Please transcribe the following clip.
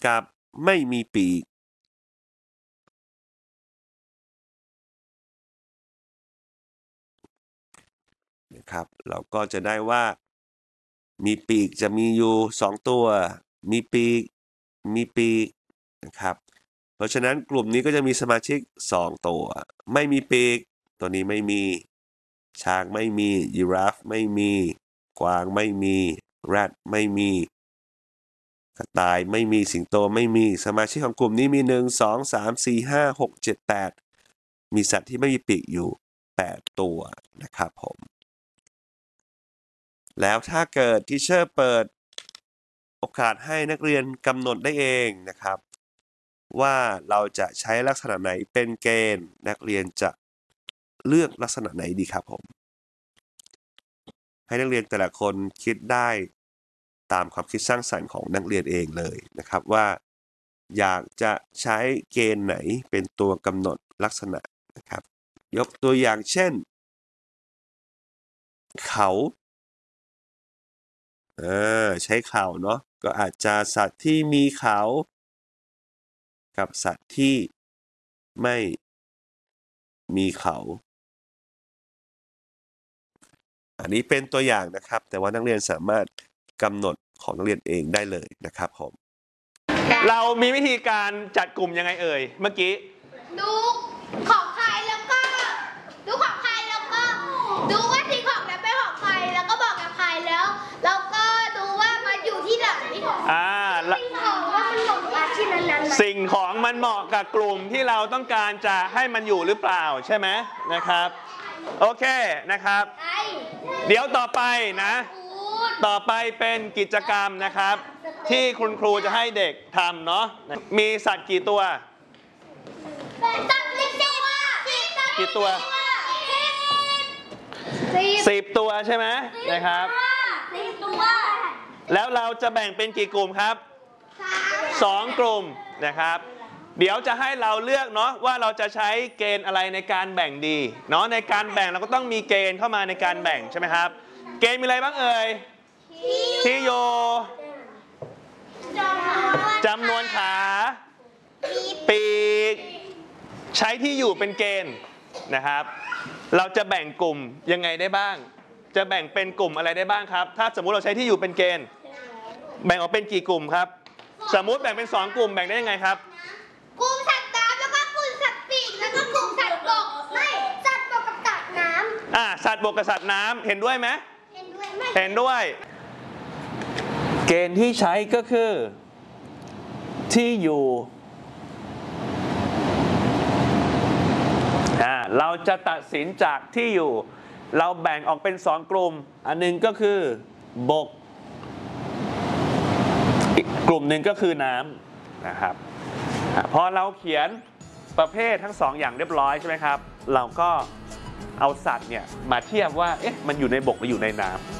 กับไม่มีปีกนะครับเราก็จะได้ว่ามีปีกจะมีอยู่2ตัวมีปีกนะครับเพราะฉะนั้นกลุ่มนี้ก็จะมีสมาชิก2ตัวไม่มีปีกตัวนี้ไม่มีช้างไม่มียีราฟไม่มีกวางไม่มีแรดไม่มีกระต่ายไม่มีสิงโตไม่มีสมาชิกของกลุ่มนี้มี1 2 3 4 5 6 7 8มีสัตว์ที่ไม่มีปีกอยู่8ตัวนะครับผมแล้วถ้าเกิดทีเชอร์เปิดโอกาสให้นักเรียนกำหนดได้เองนะครับว่าเราจะใช้ลักษณะไหนเป็นเกณฑ์นักเรียนจะเลือกลักษณะไหนดีครับผมให้นักเรียนแต่ละคนคิดได้ตามความคิดสร้างสรรค์ของนักเรียนเองเลยนะครับว่าอยากจะใช้เกณฑ์ไหนเป็นตัวกำหนดลักษณะนะครับยกตัวอย่างเช่นเขาใช้เขาเนาะก็อาจจะสัตว์ที่มีเขากับสัตว์ที่ไม่มีเขาอันนี้เป็นตัวอย่างนะครับแต่ว่านักเรียนสามารถกำหนดของนักเรียนเองได้เลยนะครับผมเรามีวิธีการจัดกลุ่มยังไงเอ่ยเมื่อกี้ดูของใครแล้วก็ดูของใครแล้วก็ดูว่าสิ่งของนั้นเป็นของใครแล้วก็บอกกับใครแล้วก็ดูว่ามันอยู่ที่ไหนสิ่งของว่ามันเหมาะกับที่นั้นๆสิ่งของมันเหมาะกับกลุ่มที่เราต้องการจะให้มันอยู่หรือเปล่าใช่ไหมนะครับโอเคนะครับเดี๋ยวต่อไปนะต่อไปเป็นกิจกรรมนะครับที่คุณครูจะให้เด็กทำเนาะมีสัตว์กี่ตัวกี่ตัว10 ตัวใช่ไหมนะครับแล้วเราจะแบ่งเป็นกี่กลุ่มครับ2 กลุ่มนะครับเดี๋ยวจะให้เราเลือกเนาะว่าเราจะใช้เกณฑ์อะไรในการแบ่งดีเนาะในการแบ่งเราก็ต้องมีเกณฑ์เข้ามาในการแบ่งใช่ไหมครับเกณฑ์มีอะไรบ้างเอ่ยที่อยู่จำนวนขาปีกใช้ที่อยู่เป็นเกณฑ์นะครับเราจะแบ่งกลุ่มยังไงได้บ้างจะแบ่งเป็นกลุ่มอะไรได้บ้างครับถ้าสมมุติเราใช้ที่อยู่เป็นเกณฑ์แบ่งออกเป็นกี่กลุ่มครับสมมุติแบ่งเป็น2 กลุ่มแบ่งได้ยังไงครับกลุ่มสัตว์น้ำแล้วก็กลุ่มสัตว์ปีกแล้วก็กลุ่มสัตว์บกไม่สัตว์บกกับสัตว์น้ำสัตว์บกกับสัตว์น้ำเห็นด้วยไหมเห็นด้วยเกณฑ์ที่ใช้ก็คือที่อยู่เราจะตัดสินจากที่อยู่เราแบ่งออกเป็น2 กลุ่มอันนึงก็คือบกอีกกลุ่มหนึ่งก็คือน้ำนะครับพอเราเขียนประเภททั้ง2 อย่างเรียบร้อยใช่ไหมครับเราก็เอาสัตว์เนี่ยมาเทียบว่ามันอยู่ในบกหรืออยู่ในน้ำ